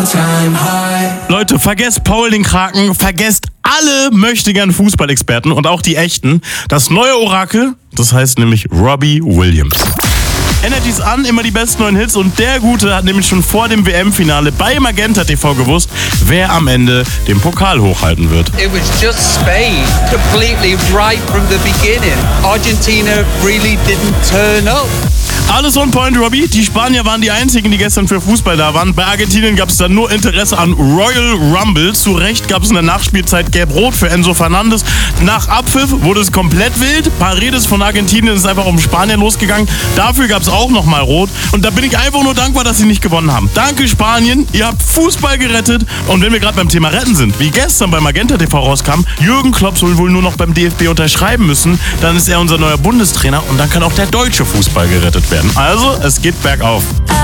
Leute, vergesst Paul den Kraken, vergesst alle möchtegern Fußballexperten und auch die echten. Das neue Orakel, das heißt nämlich Robbie Williams. Energy's an, immer die besten neuen Hits und der Gute hat nämlich schon vor dem WM-Finale bei Magenta TV gewusst, wer am Ende den Pokal hochhalten wird. It was just Spain, completely right from the beginning. Argentina really didn't turn up. Alles on point, Robbie. Die Spanier waren die einzigen, die gestern für Fußball da waren. Bei Argentinien gab es dann nur Interesse an Royal Rumble. Zu Recht gab es in der Nachspielzeit Gelb-Rot für Enzo Fernandes. Nach Abpfiff wurde es komplett wild. Paredes von Argentinien ist einfach um Spanien losgegangen. Dafür gab es auch nochmal Rot. Und da bin ich einfach nur dankbar, dass sie nicht gewonnen haben. Danke Spanien, ihr habt Fußball gerettet. Und wenn wir gerade beim Thema Retten sind, wie gestern bei Magenta TV rauskam, Jürgen Klopp soll wohl nur noch beim DFB unterschreiben müssen. Dann ist er unser neuer Bundestrainer und dann kann auch der deutsche Fußball gerettet werden. Also, es geht bergauf.